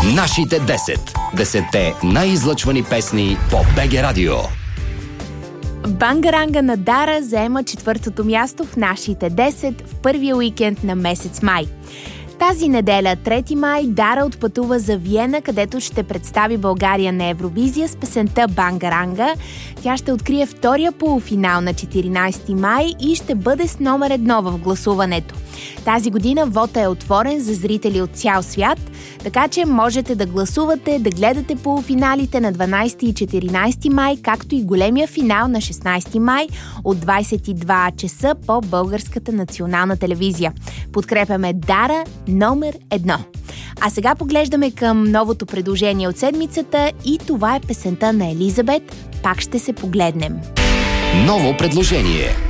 Нашите 10. 10-те най-излъчвани песни по БГ Радио. Бангаранга на Дара заема 4-то място в нашите 10 в първия уикенд на месец май. Тази неделя, 3 май, Дара отпътува за Виена, където ще представи България на Евровизия с песента Бангаранга. Тя ще открие втория полуфинал на 14 май и ще бъде с номер 1 в гласуването. Тази година вотът е отворен за зрители от цял свят, така че можете да гласувате, да гледате полуфиналите на 12 и 14 май, както и големия финал на 16 май от 22 часа по Българската национална телевизия. Подкрепяме Дара номер 1. А сега поглеждаме към новото предложение от седмицата и това е песента на Елизабет «Пак ще се погледнем». Ново предложение.